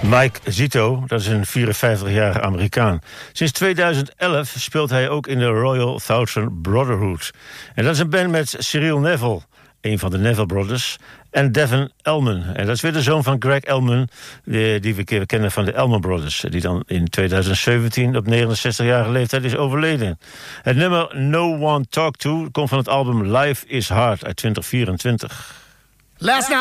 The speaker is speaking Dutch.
Mike Zito, dat is een 54-jarige Amerikaan. Sinds 2011 speelt hij ook in de Royal Southern Brotherhood. En dat is een band met Cyril Neville, een van de Neville Brothers, en Devin Elman. En dat is weer de zoon van Greg Elman, die we kennen van de Elman Brothers, die dan in 2017 op 69-jarige leeftijd is overleden. Het nummer No One Talk To komt van het album Life Is Hard uit 2024. Last night